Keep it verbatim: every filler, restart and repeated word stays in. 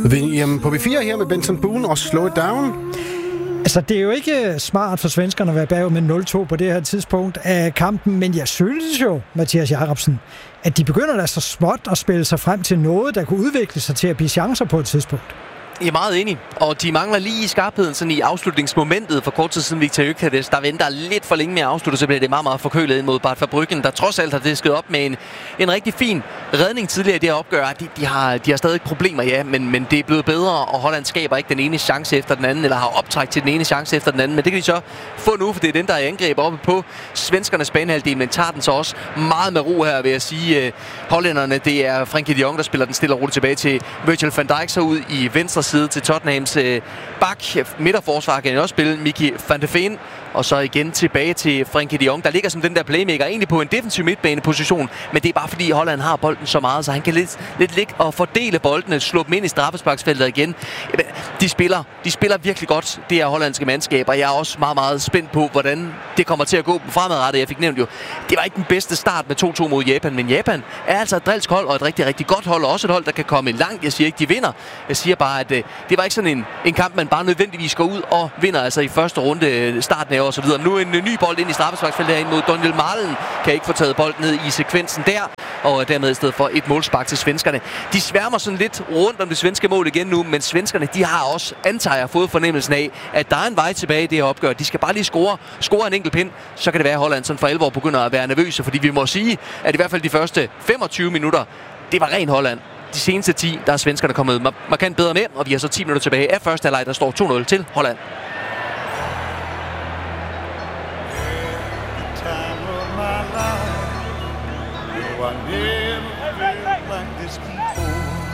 Jamen, på B fire her med Benson Boone og Slow It Down. Altså, det er jo ikke smart for svenskerne at være bagud med nul to på det her tidspunkt af kampen, men jeg synes jo, Mathias Jacobsen, at de begynder da så småt at spille sig frem til noget, der kunne udvikle sig til at blive chancer på et tidspunkt. Jeg er meget enig, og de mangler lige i skarpheden sådan i afslutningsmomentet. For kort tid siden Victor Gyökeres, der venter lidt for længe med at afslutte, så bliver det meget, meget forkølet ind mod Bad Saarbrücken, der trods alt har disket op med en, en rigtig fin redning tidligere i det her opgør. De, de, har, de har stadig problemer, ja, men, men det er blevet bedre, og Holland skaber ikke den ene chance efter den anden, eller har optræk til den ene chance efter den anden. Men det kan de så få nu, for det er den, der er angreb oppe på svenskernes banehalvdel, men tager den så også meget med ro her, vil jeg sige. Hollænderne, det er Frenkie de Jong, der spiller den stille og roligt tilbage til Virgil van Dijk, så ud i venstre side til Tottenhams øh, bak. Midterforsvar kan også spille Mickey van de Ven. Og så igen tilbage til Frenkie de Jong, der ligger som den der playmaker, egentlig på en defensiv midtbaneposition. Men det er bare fordi Holland har bolden så meget, så han kan lidt, lidt ligge og fordele boldene, slå dem ind i straffesparksfeltet igen. De spiller, de spiller virkelig godt, det her hollandske mandskab, og jeg er også meget, meget spændt på, hvordan det kommer til at gå fremadrettet. Jeg fik nævnt jo, det var ikke den bedste start med to to mod Japan, men Japan er altså et drilsk hold, og et rigtig, rigtig godt hold, og også et hold, der kan komme langt. Jeg siger ikke, de vinder. Jeg siger bare, at øh, det var ikke sådan en, en kamp, man bare nødvendigvis går ud og vinder, altså i første runde, starten af og så videre. Nu en ny bold ind i straffesparksfeltet ind mod Daniel Malen. Kan ikke få taget bolden ned i sekvensen der, og dermed i stedet for et målspark til svenskerne. De sværmer sådan lidt rundt om det svenske mål igen nu, men svenskerne, de har også, antager jeg, fået fornemmelsen af, at der er en vej tilbage i det her opgør. De skal bare lige score, score en enkelt pind, så kan det være, at Holland sådan for alvor begynder at være nervøse, fordi vi må sige, at i hvert fald de første femogtyve minutter, det var ren Holland. De seneste ti, der er svenskerne kommet markant bedre med, og vi har så ti minutter tilbage af første halvleg, der står to nul til Holland. I never felt like this.